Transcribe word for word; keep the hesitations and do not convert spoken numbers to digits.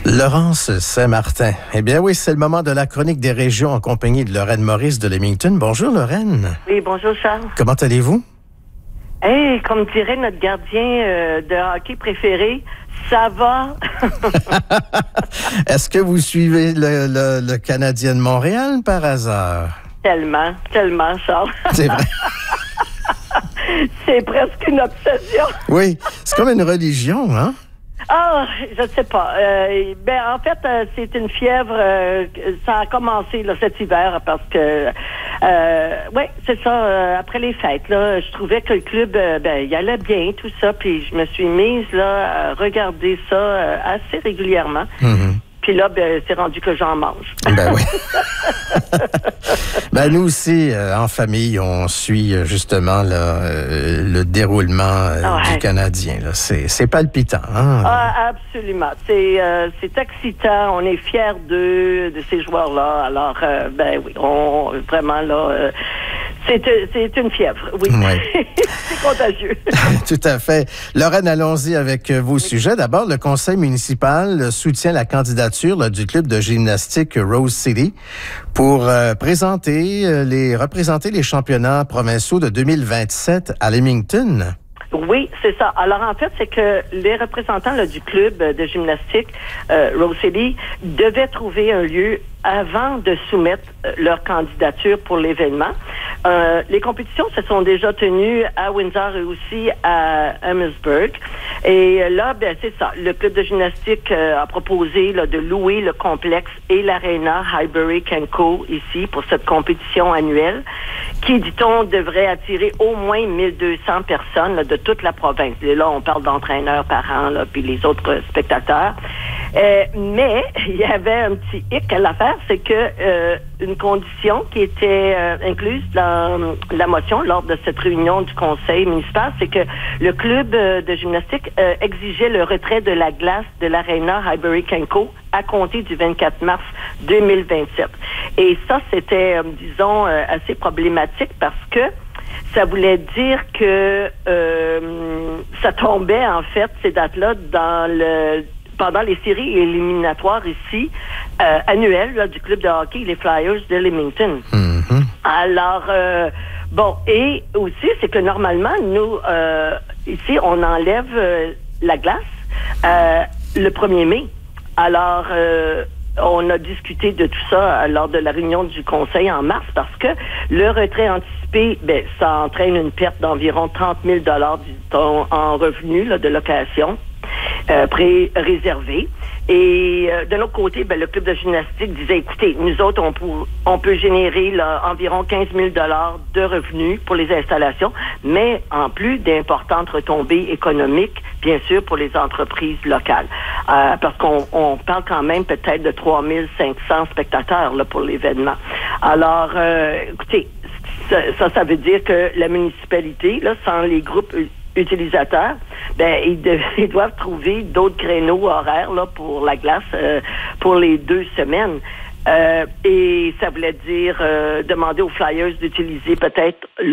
Laurence Saint-Martin. Eh bien oui, c'est le moment de la chronique des régions en compagnie de Lorraine Maurice de Leamington. Bonjour Lorraine. Oui, bonjour Charles. Comment allez-vous? Eh, hey, comme dirait notre gardien euh, de hockey préféré, ça va. Est-ce que vous suivez le, le, le Canadien de Montréal par hasard? Tellement, tellement, Charles. C'est vrai. C'est presque une obsession. Oui, c'est comme une religion, hein? Ah, je ne sais pas. Euh, ben, en fait, euh, c'est une fièvre. Euh, ça a commencé là, cet hiver parce que, euh, oui, c'est ça. Euh, après les fêtes, là, je trouvais que le club, euh, ben, il allait bien, tout ça. Puis je me suis mise là à regarder ça euh, assez régulièrement. Mm-hmm. Puis là, ben, c'est rendu que j'en mange. Ben oui. Ben nous aussi, euh, en famille, on suit euh, justement là, euh, le déroulement euh, ouais. du Canadien. Là. C'est, c'est palpitant. Hein? Ah, absolument. C'est, euh, c'est excitant. On est fiers d'eux, de ces joueurs-là. Alors, euh, ben oui, on vraiment là... Euh, C'est, c'est une fièvre, oui. oui. C'est contagieux. Tout à fait. Lorraine, allons-y avec vos oui. sujets. D'abord, le conseil municipal soutient la candidature là, du club de gymnastique Rose City pour euh, présenter euh, les représenter les championnats provinciaux de deux mille vingt-sept à Leamington. Oui, c'est ça. Alors, en fait, c'est que les représentants là, du club de gymnastique euh, Rose City devaient trouver un lieu avant de soumettre euh, leur candidature pour l'événement. Euh, les compétitions se sont déjà tenues à Windsor et aussi à Amherstburg. Et là, ben, c'est ça. Le club de gymnastique euh, a proposé là, de louer le complexe et l'aréna Highbury Kenco ici pour cette compétition annuelle qui, dit-on, devrait attirer au moins mille deux cents personnes là, de toute la province. Et là, on parle d'entraîneurs, parents, là, puis les autres spectateurs. Euh, mais il y avait un petit hic à l'affaire, c'est que euh, une condition qui était euh, incluse dans la motion lors de cette réunion du conseil municipal, c'est que le club euh, de gymnastique euh, exigeait le retrait de la glace de l'aréna Highbury Kenco à compter du vingt-quatre mars deux mille vingt-sept. Et ça, c'était, euh, disons, euh, assez problématique parce que ça voulait dire que euh, ça tombait, en fait, ces dates-là, dans le pendant les séries éliminatoires ici, euh, annuelles là, du club de hockey, les Flyers de Leamington. Mm-hmm. Alors, euh, bon, et aussi, c'est que normalement, nous, euh, ici, on enlève euh, la glace euh, le premier mai. Alors, euh, on a discuté de tout ça lors de la réunion du conseil en mars parce que le retrait anticipé, ben, ça entraîne une perte d'environ trente mille dollars en revenus là, de location. Euh, pré-réservé. Et euh, de l'autre côté, ben, le club de gymnastique disait, écoutez, nous autres, on, pour, on peut générer là, environ quinze mille dollars de revenus pour les installations, mais en plus d'importantes retombées économiques, bien sûr, pour les entreprises locales. Euh, parce qu'on on parle quand même peut-être de trois mille cinq cents spectateurs là, pour l'événement. Alors, euh, écoutez, ça, ça, ça veut dire que la municipalité, là, sans les groupes utilisateurs, ben ils, de, ils doivent trouver d'autres créneaux horaires là pour la glace euh, pour les deux semaines. Euh, et ça voulait dire euh, demander aux Flyers d'utiliser peut-être